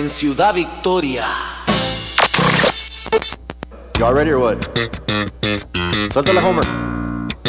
en Ciudad Victoria. Y'all ready or what? Suelta la Homer.